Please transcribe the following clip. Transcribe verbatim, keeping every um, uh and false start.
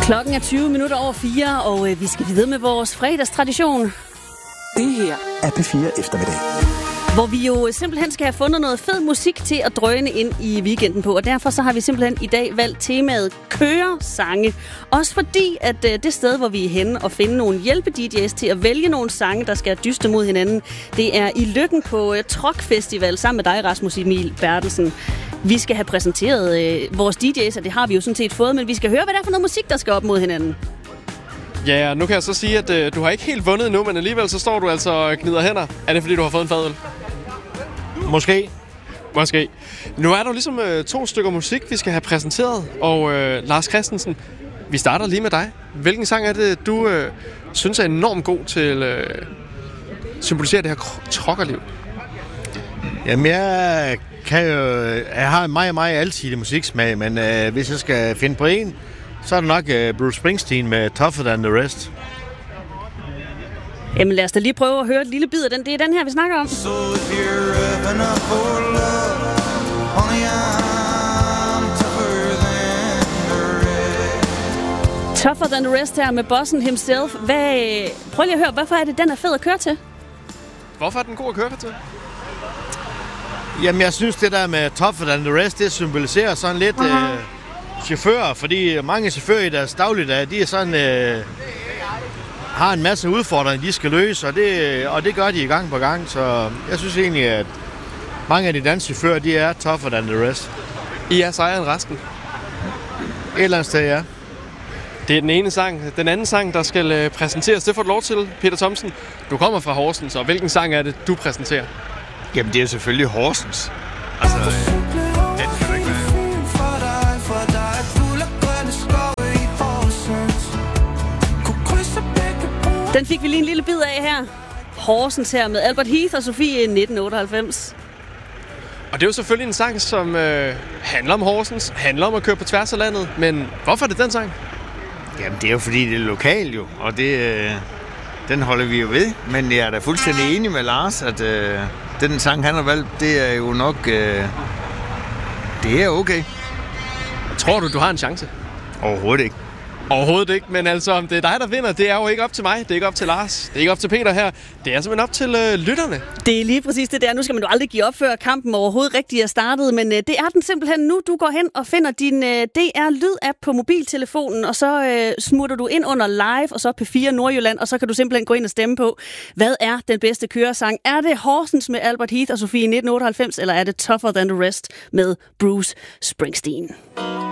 Klokken er tyve minutter over fire, og øh, vi skal videre med vores fredagstradition. Det her er P fire eftermiddag. Hvor vi jo simpelthen skal have fundet noget fed musik til at drøne ind i weekenden på. Og derfor så har vi simpelthen i dag valgt temaet køresange. Også fordi, at øh, det sted, hvor vi er henne og finde nogle hjælpe-D J's til at vælge nogle sange, der skal dyste mod hinanden, det er i Løkken på øh, Trok Festival sammen med dig, Rasmus Emil Bertelsen. Vi skal have præsenteret øh, vores D J's, og det har vi jo sådan set fået, men vi skal høre, hvad det er for noget musik, der skal op mod hinanden. Ja, nu kan jeg så sige, at øh, du har ikke helt vundet endnu, men alligevel så står du altså og gnider hænder. Er det, fordi du har fået en fadøl? Måske. Måske. Nu er der ligesom øh, to stykker musik, vi skal have præsenteret, og øh, Lars Christensen, vi starter lige med dig. Hvilken sang er det, du øh, synes er enormt god til at øh, symbolisere det her trokkerliv? Jamen, jeg kan jo... Jeg har meget, meget alsidig musiksmag, men øh, hvis jeg skal finde på en, så er det nok øh, Bruce Springsteen med Tougher Than The Rest. Jamen lad os da lige prøve at høre et lille bid af den. Det er den her, vi snakker om. So if you're revving up for love, honey, I'm tougher than the rest. Tougher Than The Rest her med bossen himself. Hvad, prøv lige at høre, hvorfor er det, den er fed at køre til? Hvorfor er den god at køre til? Jamen, jeg synes, det der med Tougher Than The Rest, det symboliserer sådan lidt øh, chauffører, fordi mange chauffører i deres dagligdag, de er sådan... Øh, har en masse udfordringer, de skal løse, og det, og det gør de i gang på gang. Så jeg synes egentlig, at mange af de danske chauffører, de er tougher than the rest. I er sejere end resten? Et eller andet sted, ja. Det er den ene sang. Den anden sang, der skal præsenteres, det får du lov til, Peter Thomsen. Du kommer fra Horsens, og hvilken sang er det, du præsenterer? Jamen, det er selvfølgelig Horsens. Altså, den kan du ikke være. Den fik vi lige en lille bid af her. Horsens her med Albert Heath og Sofie i nitten otteoghalvfems. Og det er jo selvfølgelig en sang, som øh, handler om Horsens, handler om at køre på tværs af landet. Men hvorfor er det den sang? Jamen, det er jo fordi, det er lokalt jo, og det, øh, den holder vi jo ved. Men jeg er da fuldstændig enig med Lars, at øh, den sang, han har valgt, det er jo nok... Øh, det er okay. Tror du, du har en chance? Overhovedet ikke. Overhovedet ikke, men altså om det er dig, der vinder, det er jo ikke op til mig, det er ikke op til Lars, det er ikke op til Peter her, det er simpelthen op til øh, lytterne. Det er lige præcis det der. Nu skal man jo aldrig give op, før kampen overhovedet rigtig er startet, men øh, det er den simpelthen nu. Du går hen og finder din øh, D R-lyd-app på mobiltelefonen, og så øh, smutter du ind under live, og så P fire Nordjylland, og så kan du simpelthen gå ind og stemme på, hvad er den bedste køresang? Er det Horsens med Albert Heath og Sofie i nitten otteoghalvfems, eller er det Tougher Than The Rest med Bruce Springsteen?